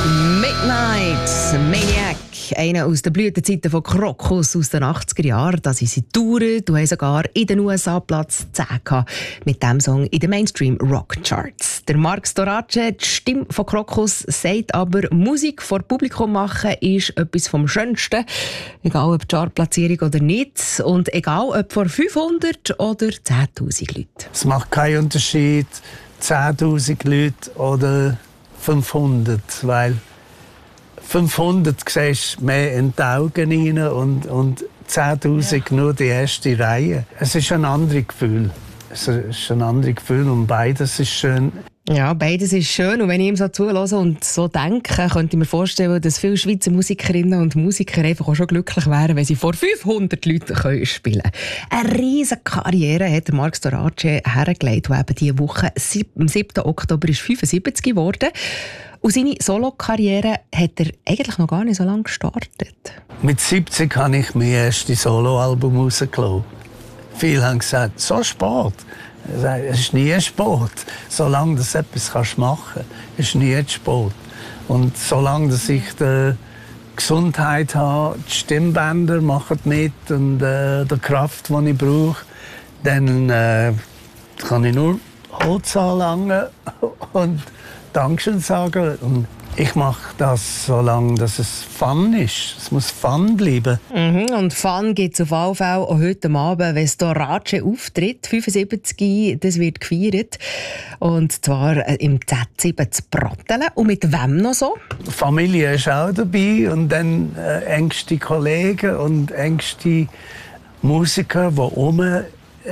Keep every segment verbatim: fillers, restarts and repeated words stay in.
Midnight Maniac, einer aus den Blütenzeiten von Krokus aus den achtziger Jahren. Da sind sie touren. Du hast sogar in den U S A Platz zehn gehabt mit diesem Song in den Mainstream Rock Charts. Der Marc Storace, die Stimme von Krokus, sagt aber, Musik vor Publikum machen ist etwas vom Schönsten. Egal ob Chartplatzierung oder nicht. Und egal ob vor fünfhundert oder zehntausend Leuten. Es macht keinen Unterschied, zehntausend Leute oder fünfhundert, weil fünfhundert siehst du mehr in die Augen rein und, und zehntausend ja. Nur die erste Reihe. Es ist ein anderes Gefühl. Es ist ein anderes Gefühl und beides ist schön. Ja, beides ist schön. Und wenn ich ihm so zuhöre und so denke, könnte ich mir vorstellen, dass viele Schweizer Musikerinnen und Musiker einfach auch schon glücklich wären, wenn sie vor fünfhundert Leuten können spielen können. Eine riesige Karriere hat Marc Storace hergelegt, der eben diese Woche am siebten Oktober ist fünfundsiebzig geworden. Und seine Solo-Karriere hat er eigentlich noch gar nicht so lange gestartet. Mit siebzig habe ich mein erstes Soloalbum rausgelassen. Viele haben gesagt, so spät. Es ist nie Sport. Solange du etwas machen kannst, ist nie Sport. Und solange dass ich die Gesundheit habe, die Stimmbänder machen mit und äh, die Kraft, die ich brauche, dann äh, kann ich nur Holz anlangen und Dankeschön sagen. Und ich mache das so lange, dass es Fun ist. Es muss Fun bleiben. Mhm, und Fun gibt es auf jeden Fall auch heute Abend, wenn Storace auftritt. fünfundsiebzig, das wird gefeiert. Und zwar im Z sieben zu Brattelen. Und mit wem noch so? Die Familie ist auch dabei. Und dann äh, engste Kollegen und engste Musiker, die rum äh,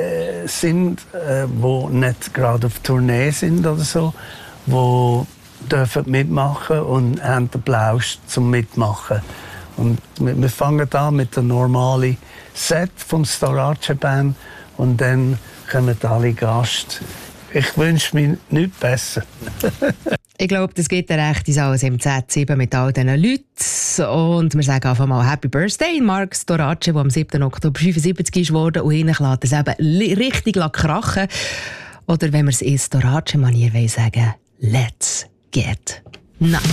sind, äh, die nicht gerade auf Tournee sind oder so, die dürfen mitmachen und haben den Plausch zum Mitmachen. Und wir fangen an mit dem normalen Set vom Storace Band und dann kommen alle Gäste. Ich wünsche mir nichts besser. Ich glaube, das geht eine rechte Sache im Z sieben mit all diesen Leuten. Und wir sagen einfach mal Happy Birthday, Marc Storace, der am siebten Oktober fünfundsiebzig ist worden. Und ihnen lässt es eben richtig krachen. Oder wenn wir es in Storace-Manier sagen, let's get nuts.